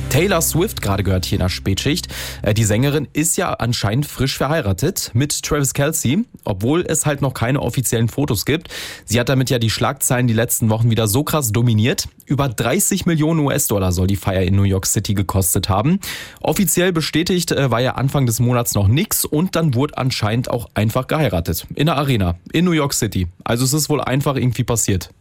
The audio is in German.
Taylor Swift gerade gehört hier in der Spätschicht. Die Sängerin ist ja anscheinend frisch verheiratet mit Travis Kelce, obwohl es halt noch keine offiziellen Fotos gibt. Sie hat damit ja die Schlagzeilen die letzten Wochen wieder so krass dominiert. Über 30 Millionen US-Dollar soll die Feier in New York City gekostet haben. Offiziell bestätigt war ja Anfang des Monats noch nix und dann wurde anscheinend auch einfach geheiratet. In der Arena, in New York City. Also es ist wohl einfach irgendwie passiert.